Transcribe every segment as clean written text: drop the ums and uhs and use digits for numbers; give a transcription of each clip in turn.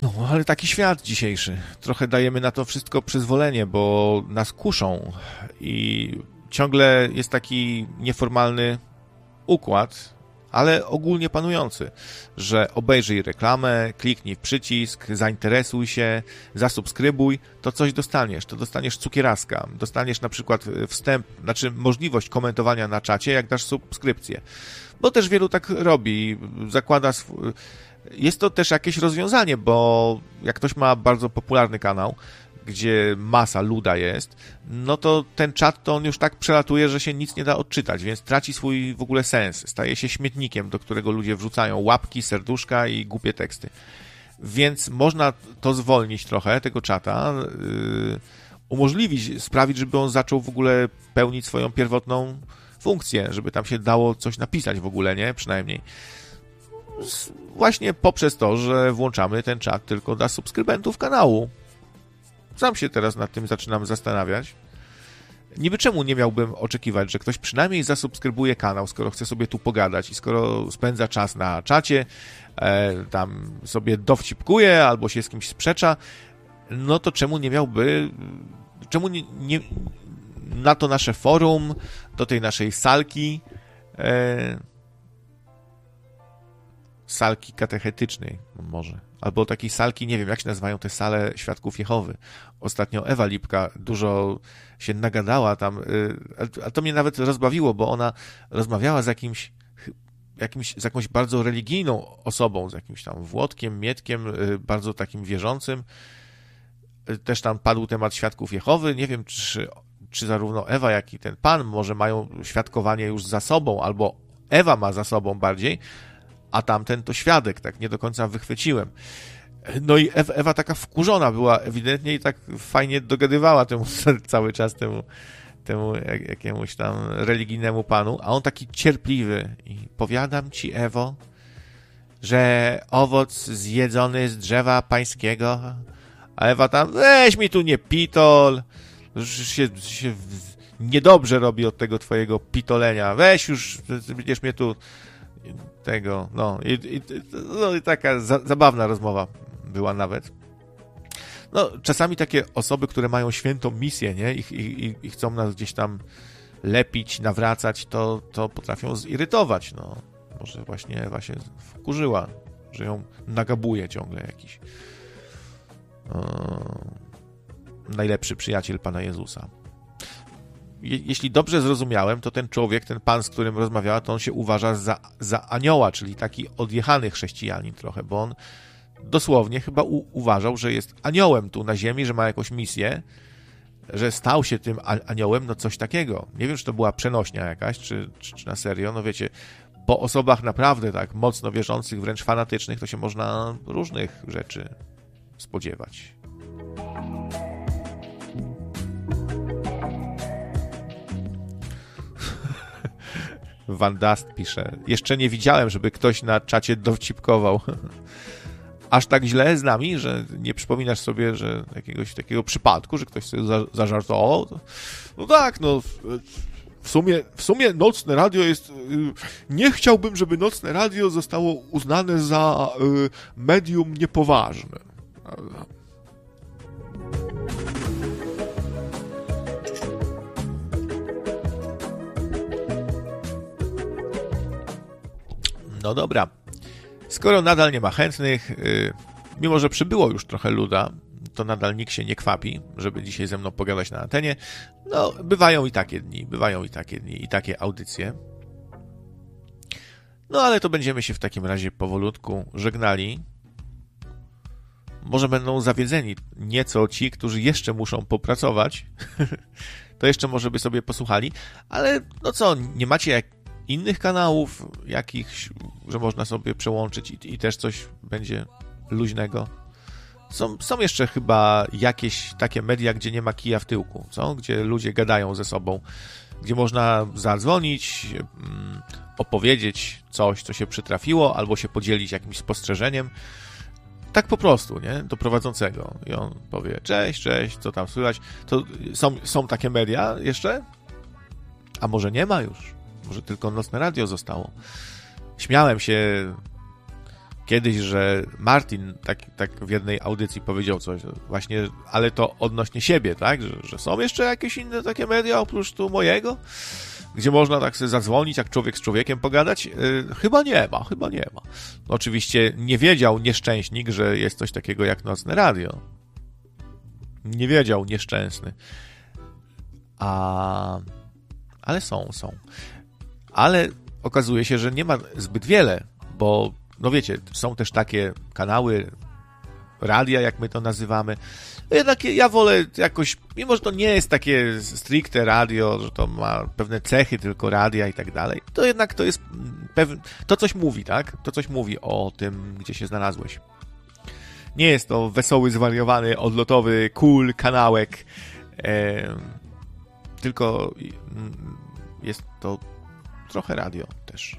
No, ale taki świat dzisiejszy. Trochę dajemy na to wszystko przyzwolenie, bo nas kuszą i ciągle jest taki nieformalny układ, ale ogólnie panujący, że obejrzyj reklamę, kliknij w przycisk, zainteresuj się, zasubskrybuj, to coś dostaniesz. To dostaniesz cukieraska, dostaniesz na przykład możliwość komentowania na czacie, jak dasz subskrypcję. Bo też wielu tak robi, jest to też jakieś rozwiązanie, bo jak ktoś ma bardzo popularny kanał, gdzie masa luda jest, no to ten czat to on już tak przelatuje, że się nic nie da odczytać, więc traci swój w ogóle sens. Staje się śmietnikiem, do którego ludzie wrzucają łapki, serduszka i głupie teksty. Więc można to zwolnić trochę, tego czata, umożliwić, sprawić, żeby on zaczął w ogóle pełnić swoją pierwotną funkcję, żeby tam się dało coś napisać w ogóle, nie? Przynajmniej. Właśnie poprzez to, że włączamy ten czat tylko dla subskrybentów kanału. Sam się teraz nad tym zaczynam zastanawiać. Niby czemu nie miałbym oczekiwać, że ktoś przynajmniej zasubskrybuje kanał, skoro chce sobie tu pogadać i skoro spędza czas na czacie, tam sobie dowcipkuje albo się z kimś sprzecza, no to czemu nie miałby, czemu nie na to nasze forum, do tej naszej salki, salki katechetycznej może, albo takiej salki, nie wiem jak się nazywają te sale Świadków Jehowy. Ostatnio Ewa Lipka dużo się nagadała tam, a to mnie nawet rozbawiło, bo ona rozmawiała z z jakąś bardzo religijną osobą, z jakimś tam Włodkiem, Mietkiem, bardzo takim wierzącym. Też tam padł temat Świadków Jehowy. Nie wiem, czy zarówno Ewa, jak i ten pan może mają świadkowanie już za sobą, albo Ewa ma za sobą bardziej, a tamten to świadek, tak nie do końca wychwyciłem. No i Ewa taka wkurzona była ewidentnie i tak fajnie dogadywała cały czas temu jakiemuś tam religijnemu panu, a on taki cierpliwy i powiadam ci, Ewo, że owoc zjedzony z drzewa pańskiego, a Ewa tam, weź mi tu nie pitol, się niedobrze robi od tego twojego pitolenia, weź już, będziesz mnie tu tego, no i taka zabawna rozmowa była nawet. No, czasami takie osoby, które mają świętą misję, nie, i chcą nas gdzieś tam lepić, nawracać, to potrafią zirytować, no. Może właśnie Ewa się wkurzyła, że ją nagabuje ciągle jakiś najlepszy przyjaciel Pana Jezusa. Jeśli dobrze zrozumiałem, to ten człowiek, ten pan, z którym rozmawiała, to on się uważa za anioła, czyli taki odjechany chrześcijanin trochę, bo on dosłownie chyba uważał, że jest aniołem tu na ziemi, że ma jakąś misję, że stał się tym aniołem, no coś takiego. Nie wiem, czy to była przenośnia jakaś, czy na serio, no wiecie, po osobach naprawdę tak mocno wierzących, wręcz fanatycznych, to się można różnych rzeczy spodziewać. Van Dast pisze, jeszcze nie widziałem, żeby ktoś na czacie dowcipkował. Aż tak źle z nami, że nie przypominasz sobie, że jakiegoś takiego przypadku, że ktoś sobie zażartował? No tak, no w sumie Nocne Radio jest... Nie chciałbym, żeby Nocne Radio zostało uznane za medium niepoważne. No dobra, skoro nadal nie ma chętnych, mimo że przybyło już trochę luda, to nadal nikt się nie kwapi, żeby dzisiaj ze mną pogadać na antenie. No, bywają i takie dni i takie audycje. No, ale to będziemy się w takim razie powolutku żegnali. Może będą zawiedzeni nieco ci, którzy jeszcze muszą popracować. To jeszcze może by sobie posłuchali, ale no co, nie macie innych kanałów, jakichś, że można sobie przełączyć i też coś będzie luźnego. Są jeszcze chyba jakieś takie media, gdzie nie ma kija w tyłku, co? Gdzie ludzie gadają ze sobą, gdzie można zadzwonić, opowiedzieć coś, co się przytrafiło, albo się podzielić jakimś spostrzeżeniem. Tak po prostu, nie? Do prowadzącego. I on powie, cześć, co tam słychać? To są takie media jeszcze? A może nie ma już? Może tylko Nocne Radio zostało. Śmiałem się kiedyś, że Martin tak w jednej audycji powiedział coś właśnie, ale to odnośnie siebie, tak? Że są jeszcze jakieś inne takie media oprócz tu mojego, gdzie można tak sobie zadzwonić, jak człowiek z człowiekiem pogadać? Chyba nie ma. Oczywiście nie wiedział nieszczęśnik, że jest coś takiego jak nocne radio. Nie wiedział nieszczęsny. Ale są. Ale okazuje się, że nie ma zbyt wiele, bo no wiecie, są też takie kanały radia, jak my to nazywamy. Jednak ja wolę jakoś, mimo że to nie jest takie stricte radio, że to ma pewne cechy tylko radia i tak dalej, to jednak to jest to coś mówi, tak? To coś mówi o tym, gdzie się znalazłeś. Nie jest to wesoły, zwariowany, odlotowy, cool kanałek, tylko jest to trochę radio też.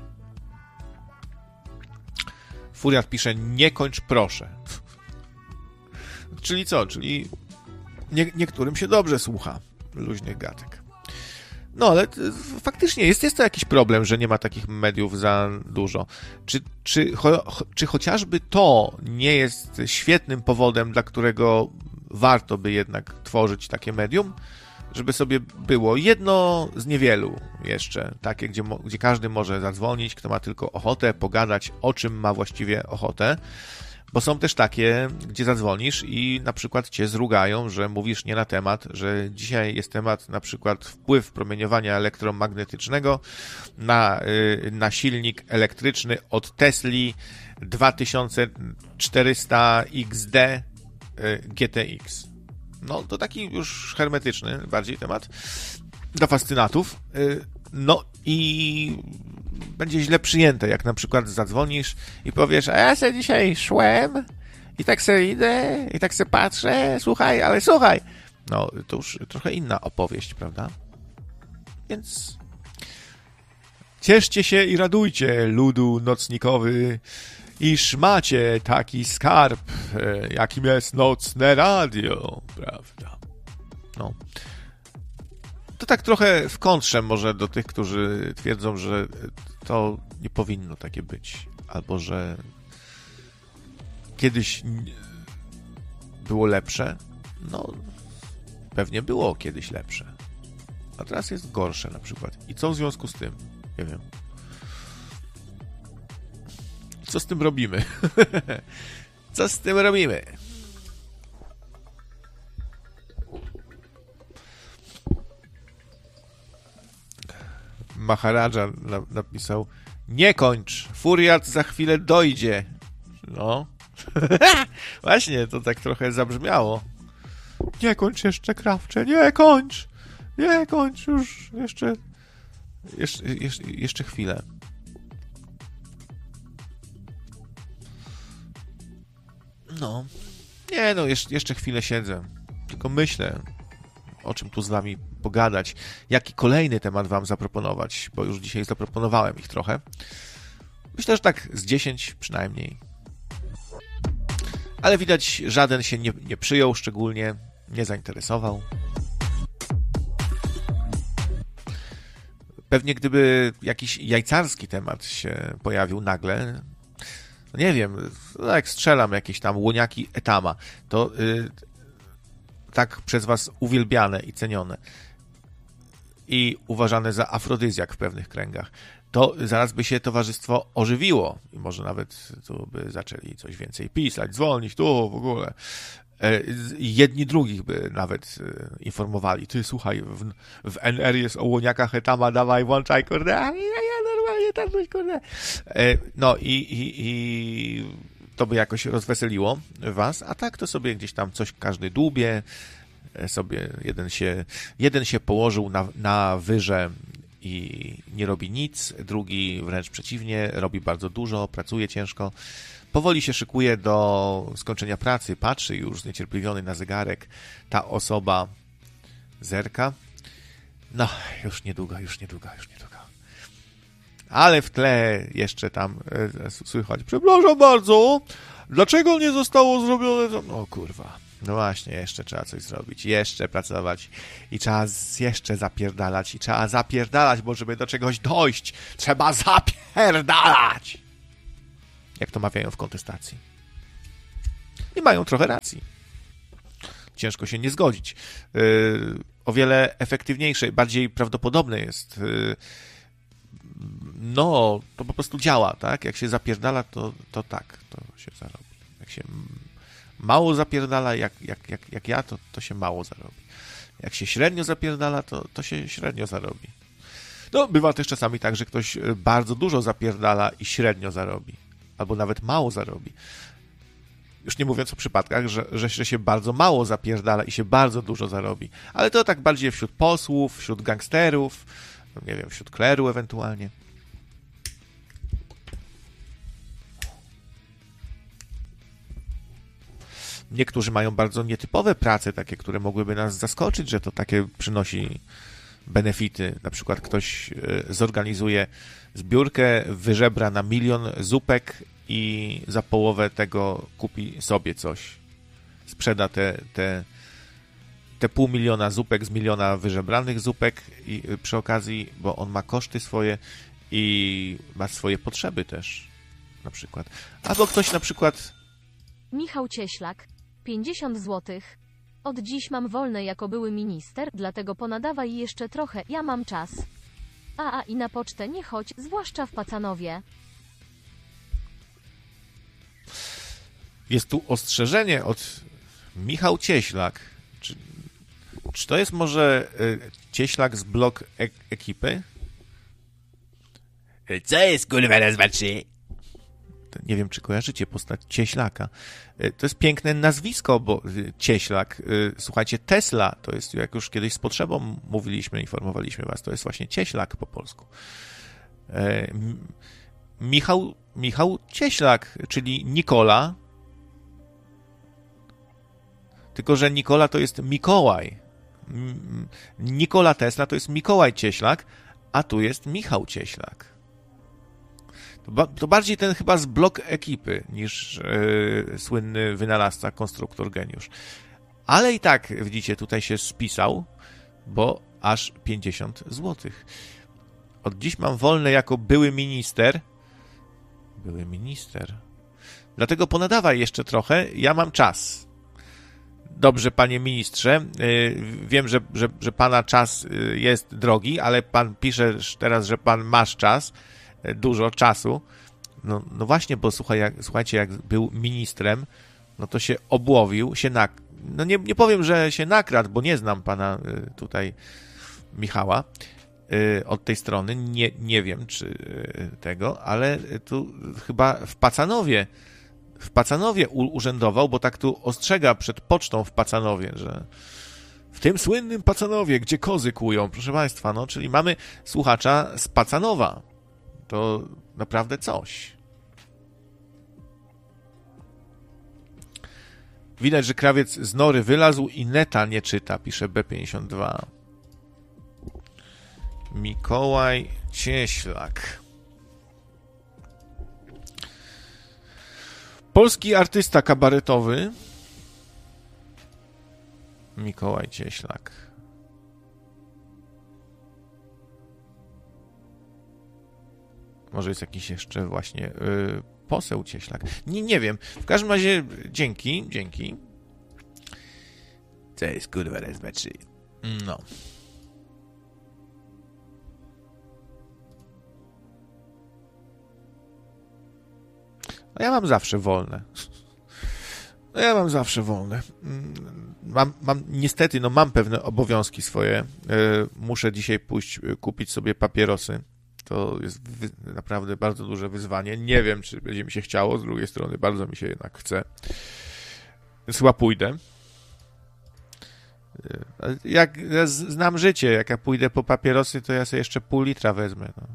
Furiat pisze, nie kończ proszę. Czyli co? Czyli niektórym się dobrze słucha luźnych gadek. No, ale faktycznie jest to jakiś problem, że nie ma takich mediów za dużo. Czy chociażby to nie jest świetnym powodem, dla którego warto by jednak tworzyć takie medium? Żeby sobie było jedno z niewielu jeszcze, takie, gdzie każdy może zadzwonić, kto ma tylko ochotę pogadać, o czym ma właściwie ochotę. Bo są też takie, gdzie zadzwonisz i na przykład cię zrugają, że mówisz nie na temat, że dzisiaj jest temat na przykład wpływ promieniowania elektromagnetycznego na silnik elektryczny od Tesli 2400 XD GTX. No to taki już hermetyczny bardziej temat dla fascynatów. No i będzie źle przyjęte, jak na przykład zadzwonisz i powiesz, a ja se dzisiaj szłem i tak se idę i tak se patrzę, słuchaj. No, to już trochę inna opowieść, prawda? Więc cieszcie się i radujcie, ludu nocnikowy, iż macie taki skarb, jakim jest nocne radio, prawda? No. To tak trochę w kontrze może do tych, którzy twierdzą, że to nie powinno takie być. Albo, że kiedyś było lepsze. No, pewnie było kiedyś lepsze. A teraz jest gorsze na przykład. I co w związku z tym? Nie wiem. Co z tym robimy? Co z tym robimy? Maharadża napisał, nie kończ, Furiat za chwilę dojdzie. No. Właśnie, to tak trochę zabrzmiało. Nie kończ jeszcze, Krawcze, nie kończ już, jeszcze chwilę. No. Nie, no, jeszcze chwilę siedzę. Tylko myślę, o czym tu z wami pogadać, jaki kolejny temat wam zaproponować, bo już dzisiaj zaproponowałem ich trochę. Myślę, że tak z 10 przynajmniej. Ale widać, żaden się nie przyjął szczególnie, nie zainteresował. Pewnie gdyby jakiś jajcarski temat się pojawił nagle, no nie wiem, no jak strzelam jakieś tam łoniaki Etama, to tak przez was uwielbiane i cenione i uważane za afrodyzjak w pewnych kręgach, to zaraz by się towarzystwo ożywiło i może nawet tu by zaczęli coś więcej pisać, dzwonić, tu w ogóle. Jedni drugich by nawet informowali. Ty, słuchaj, w NR jest o łoniakach Etama, dawaj, włączaj, kurde, ja normalnie tam coś, kurde. No i to by jakoś rozweseliło was, a tak to sobie gdzieś tam coś każdy dłubie, sobie jeden się położył na wyrze i nie robi nic, drugi wręcz przeciwnie, robi bardzo dużo, pracuje ciężko, powoli się szykuje do skończenia pracy, patrzy już zniecierpliwiony na zegarek, ta osoba zerka, no już niedługo. Ale w tle jeszcze tam słychać, przepraszam bardzo, dlaczego nie zostało zrobione? No kurwa, no właśnie, jeszcze trzeba coś zrobić, jeszcze pracować i trzeba jeszcze zapierdalać, bo żeby do czegoś dojść, trzeba zapierdalać. jak to mawiają w kontestacji. I mają trochę racji. Ciężko się nie zgodzić. O wiele efektywniejsze, bardziej prawdopodobne jest. No, to po prostu działa, tak? Jak się zapierdala, to tak, to się zarobi. Jak się mało zapierdala, jak ja, to się mało zarobi. Jak się średnio zapierdala, to się średnio zarobi. No, bywa też czasami tak, że ktoś bardzo dużo zapierdala i średnio zarobi. Albo nawet mało zarobi. Już nie mówiąc o przypadkach, że się bardzo mało zapierdala i się bardzo dużo zarobi. Ale to tak bardziej wśród posłów, wśród gangsterów, no nie wiem, wśród kleru ewentualnie. Niektórzy mają bardzo nietypowe prace, takie, które mogłyby nas zaskoczyć, że to takie przynosi benefity. Na przykład ktoś zorganizuje zbiórkę, wyżebra na 1 000 000 zupek i za połowę tego kupi sobie coś. Sprzeda te 500 000 zupek z 1 000 000 wyżebranych zupek i przy okazji, bo on ma koszty swoje i ma swoje potrzeby też, na przykład. Albo ktoś na przykład... Michał Cieślak, 50 złotych. Od dziś mam wolne jako były minister, dlatego ponadawaj jeszcze trochę, ja mam czas. I na pocztę nie chodź, zwłaszcza w Pacanowie. Jest tu ostrzeżenie od Michał Cieślak. Czy to jest może Cieślak z blog ekipy? Co jest kurwa raz, dwa, trzy? Nie wiem, czy kojarzycie postać Cieślaka. To jest piękne nazwisko, bo Cieślak, słuchajcie, Tesla, to jest, jak już kiedyś z potrzebą mówiliśmy, informowaliśmy was, to jest właśnie Cieślak po polsku. Michał Cieślak, czyli Nikola, tylko że Nikola to jest Mikołaj. Nikola Tesla to jest Mikołaj Cieślak, a tu jest Michał Cieślak. To bardziej ten chyba z blog ekipy niż słynny wynalazca, konstruktor, geniusz. Ale i tak, widzicie, tutaj się spisał, bo aż 50 złotych. Od dziś mam wolne jako były minister. Były minister. Dlatego ponadawaj jeszcze trochę, ja mam czas. Dobrze, panie ministrze, wiem, że pana czas jest drogi, ale pan pisze teraz, że pan masz czas, dużo czasu. No właśnie, bo słuchajcie, jak był ministrem, no to się obłowił, no nie powiem, że się nakradł, bo nie znam pana tutaj Michała od tej strony, nie wiem czy tego, ale tu chyba w Pacanowie urzędował, bo tak tu ostrzega przed pocztą w Pacanowie, że w tym słynnym Pacanowie, gdzie kozy kłują, proszę państwa, no, czyli mamy słuchacza z Pacanowa. To naprawdę coś. Widać, że krawiec z nory wylazł i neta nie czyta, pisze B52. Mikołaj Cieślak. Polski artysta kabaretowy Mikołaj Cieślak. Może jest jakiś jeszcze właśnie poseł Cieślak. Nie wiem. W każdym razie dzięki. Co jest kurwa raz, dwa, trzy? No. No ja mam zawsze wolne. Niestety, mam pewne obowiązki swoje. Muszę dzisiaj pójść kupić sobie papierosy. To jest naprawdę bardzo duże wyzwanie. Nie wiem, czy będzie mi się chciało. Z drugiej strony bardzo mi się jednak chce. Więc chyba pójdę. Jak ja znam życie, jak ja pójdę po papierosy, to ja sobie jeszcze pół litra wezmę. No.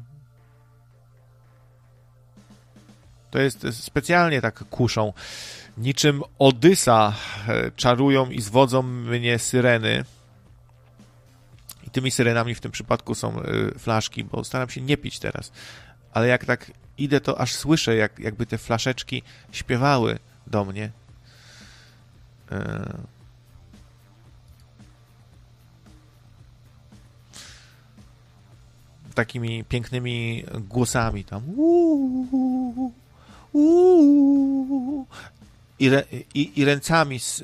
To jest specjalnie tak kuszą. Niczym Odysa czarują i zwodzą mnie syreny. I tymi syrenami w tym przypadku są flaszki, bo staram się nie pić teraz. Ale jak tak idę, to aż słyszę, jakby te flaszeczki śpiewały do mnie. Takimi pięknymi głosami tam. I ręcami